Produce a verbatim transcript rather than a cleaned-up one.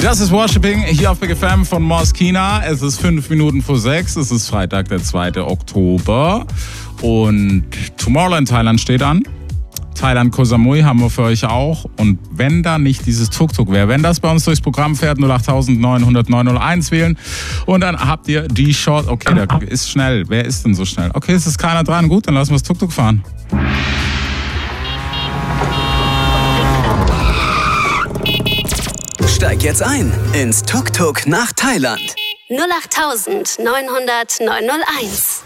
Das ist Worshipping hier auf Big F M von Moskina. Es ist fünf Minuten vor sechs. Es ist Freitag, der zweite Oktober. Und Tomorrowland Thailand steht an. Thailand Koh Samui haben wir für euch auch. Und wenn da nicht dieses Tuk-Tuk wäre, wenn das bei uns durchs Programm fährt, null acht neun null null neun null eins wählen. Und dann habt ihr die Chance. Okay, der ist schnell. Wer ist denn so schnell? Okay, es ist keiner dran. Gut, dann lassen wir das Tuk-Tuk fahren. Steig jetzt ein ins Tuk-Tuk nach Thailand. null acht neun null null neun null eins